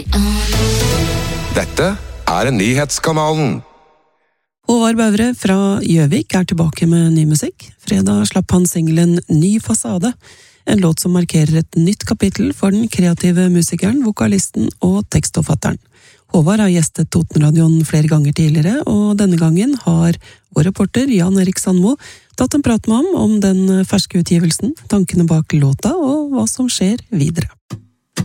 Dette nyhetskanalen. Håvard Bøvre fra Gjøvik tilbake med ny musikk. Fredag slapp han singelen Ny fasade, en låt som markerer et nytt kapittel for den kreative musikeren, vokalisten og tekstforfatteren. Håvard har gjestet Totenradioen flere ganger tidligere, og denne gangen har vår reporter Jan Erik Sandmo tatt en prat med ham om den ferske utgivelsen, tankene bak låta og hva som skjer videre.